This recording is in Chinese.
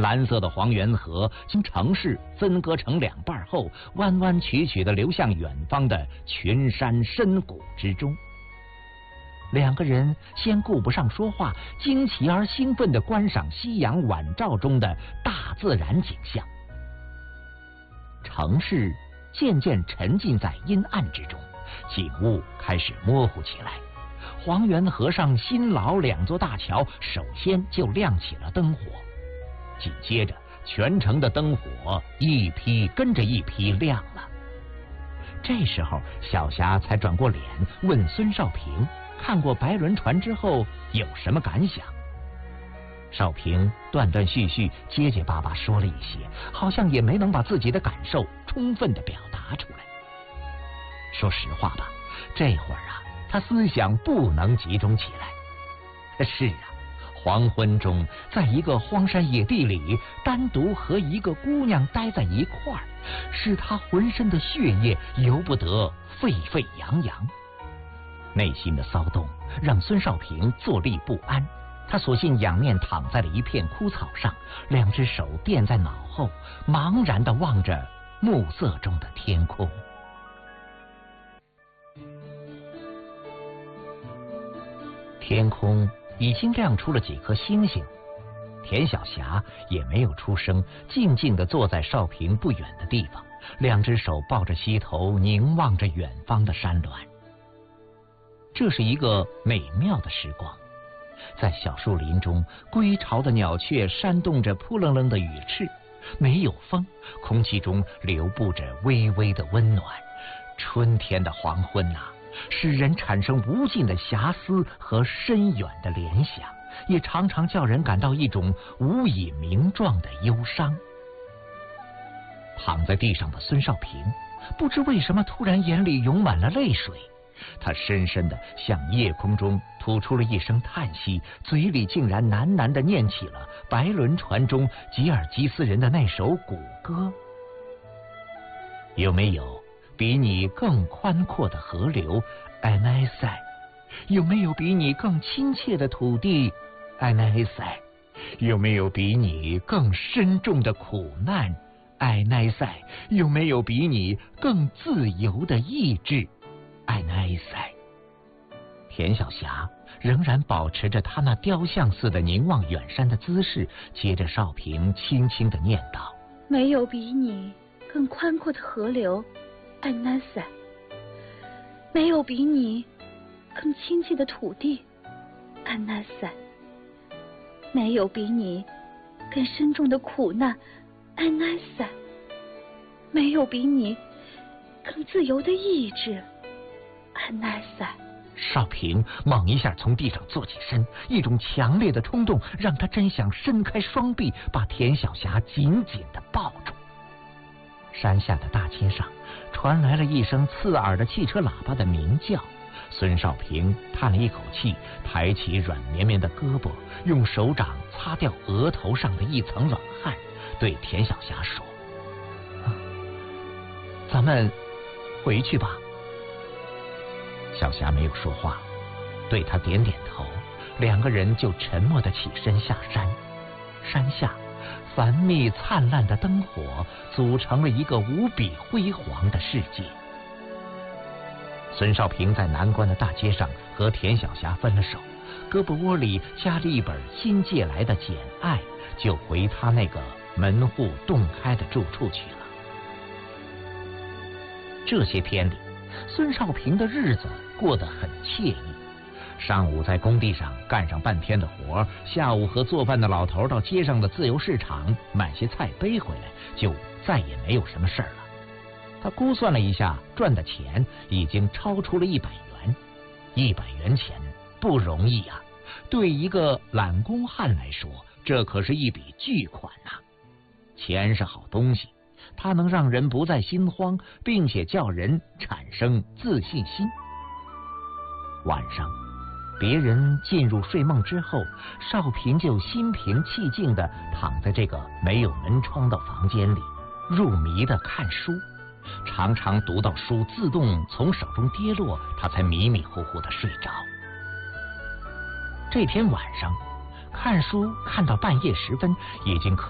蓝色的黄源河经城市分割成两半后，弯弯曲曲地流向远方的群山深谷之中。两个人先顾不上说话，惊奇而兴奋地观赏夕阳晚照中的大自然景象。城市渐渐沉浸在阴暗之中，景物开始模糊起来。黄源河上新老两座大桥首先就亮起了灯火，紧接着全城的灯火一批跟着一批亮了。这时候小霞才转过脸问孙少平，看过白轮船之后有什么感想？少平断断续续结结巴巴说了一些，好像也没能把自己的感受充分地表达出来。说实话吧，这会儿啊，他思想不能集中起来。是啊，黄昏中在一个荒山野地里单独和一个姑娘待在一块儿，使他浑身的血液由不得沸沸扬扬。内心的骚动让孙少平坐立不安，他索性仰面躺在了一片枯草上，两只手垫在脑后，茫然地望着暮色中的天空。天空已经亮出了几颗星星，田小霞也没有出声，静静地坐在少平不远的地方，两只手抱着膝头，凝望着远方的山峦。这是一个美妙的时光，在小树林中，归巢的鸟雀扇动着扑棱棱的羽翅，没有风，空气中流布着微微的温暖。春天的黄昏啊，使人产生无尽的遐思和深远的联想，也常常叫人感到一种无以名状的忧伤。躺在地上的孙少平不知为什么突然眼里涌满了泪水，他深深地向夜空中吐出了一声叹息，嘴里竟然喃喃地念起了白轮船中吉尔吉斯人的那首古歌。有没有比你更宽阔的河流，艾奈塞？有没有比你更亲切的土地，艾奈塞？有没有比你更深重的苦难，艾奈塞？有没有比你更自由的意志，艾奈塞？田小霞仍然保持着她那雕像似的凝望远山的姿势，接着少平轻轻地念道： 没有比你更宽阔的河流，艾奈塞；没有比你更亲切的土地，艾奈塞；没有比你更深重的苦难，艾奈塞；没有比你更自由的意志，艾奈塞。 少平猛一下从地上坐起身，一种强烈的冲动让他真想伸开双臂，把田小霞紧紧地抱住。山下的大街上传来了一声刺耳的汽车喇叭的鸣叫，孙少平叹了一口气，抬起软绵绵的胳膊，用手掌擦掉额头上的一层冷汗，对田小霞说：咱们回去吧。小霞没有说话，对他点点头，两个人就沉默地起身下山。山下繁密灿烂的灯火组成了一个无比辉煌的世界。孙少平在南关的大街上和田小霞分了手，胳膊窝里夹着一本新借来的《简爱》，就回他那个门户洞开的住处去了。这些天里，孙少平的日子过得很惬意。上午在工地上干上半天的活，下午和做饭的老头到街上的自由市场买些菜背回来，就再也没有什么事儿了。他估算了一下，赚的钱已经超出了100元。100元钱不容易啊，对一个懒工汉来说，这可是一笔巨款呐。钱是好东西，它能让人不再心慌，并且叫人产生自信心。晚上别人进入睡梦之后，少平就心平气静地躺在这个没有门窗的房间里，入迷地看书，常常读到书自动从手中跌落，他才迷迷糊糊地睡着。这天晚上看书看到半夜时分，已经